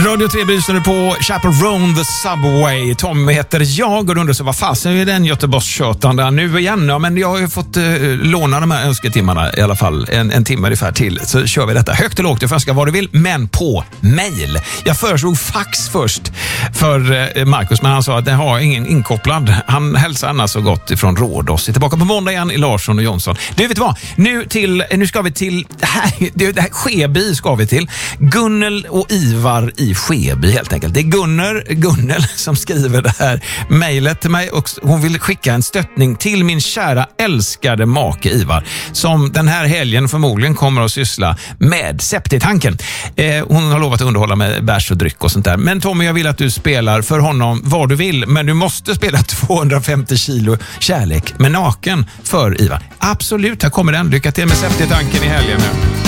Radio 3 lyssnar på Chaperone the Subway. Tom heter jag och du undrar så vad fasen är den Göteborgstjötan nu igen? Ja, men jag har ju fått låna de här önsketimmarna i alla fall en timme ungefär till. Så kör vi detta högt och lågt. Du får önska vad du vill, men på mail. Jag föreslog fax först för Marcus, men han sa att det har ingen inkopplad. Han hälsar annars så gott ifrån Rådås. Tillbaka på måndag igen i Larsson och Jonsson. Du vet vad? Nu ska vi till det här Skeby ska vi till. Gunnel och Ivar i Skeby helt enkelt. Det är Gunnel som skriver det här mejlet till mig och hon vill skicka en stöttning till min kära älskade make Ivar som den här helgen förmodligen kommer att syssla med septitanken. Hon har lovat att underhålla med bärs och dryck och sånt där. Men Tommy, jag vill att du spelar för honom vad du vill, men du måste spela 250 kilo kärlek med naken för Ivar. Absolut, här kommer den. Lycka till med septitanken i helgen nu.